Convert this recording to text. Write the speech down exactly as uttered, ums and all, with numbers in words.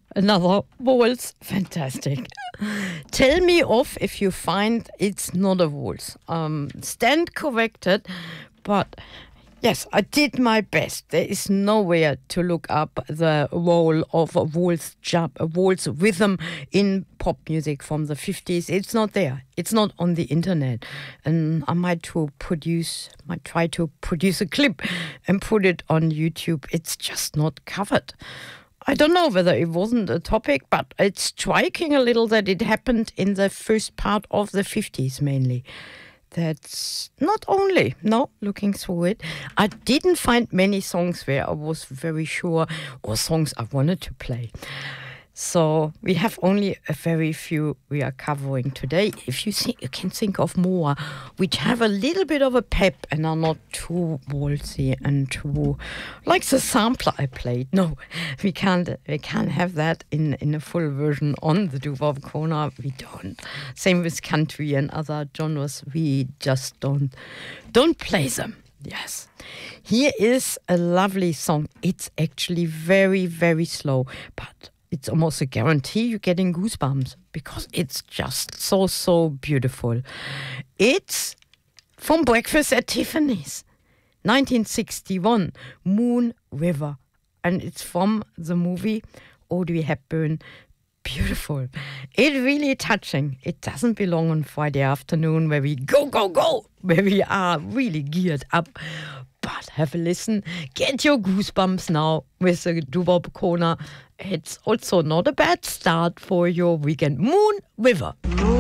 Another waltz, fantastic. Tell me off if you find it's not a waltz. Um, stand corrected, but yes, I did my best. There is nowhere to look up the role of a waltz jump, a waltz rhythm in pop music from the fifties. It's not there. It's not on the internet. And I might to produce, might try to produce a clip and put it on YouTube. It's just not covered. I don't know whether it wasn't a topic, but it's striking a little that it happened in the first part of the fifties mainly. That's not only, no, looking through it, I didn't find many songs where I was very sure, or songs I wanted to play. So we have only a very few we are covering today. If you think, you can think of more, which have a little bit of a pep and are not too waltzy and too like the sampler I played. No, we can't. We can't have that in in a full version on the Dubov Corner. We don't. Same with country and other genres. We just don't don't play them. Yes. Here is a lovely song. It's actually very very slow, but it's almost a guarantee you're getting goosebumps because it's just so, so beautiful. It's from Breakfast at Tiffany's, nineteen sixty-one, Moon River. And it's from the movie Audrey Hepburn. Beautiful. It's really touching. It doesn't belong on Friday afternoon where we go, go, go, where we are really geared up. But have a listen. Get your goosebumps now with the Dubov Corner. It's also not a bad start for your weekend. Moon River. Moon